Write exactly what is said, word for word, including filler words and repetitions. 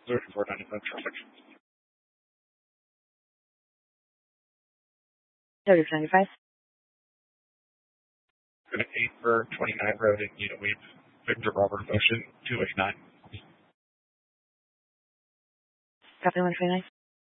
thirty-four ninety-five traffic. thirty-four ninety-five. Going to eight for twenty-nine road in Nita Weep. Victor Robert Ocean two eighty-nine. Copy one twenty-nine.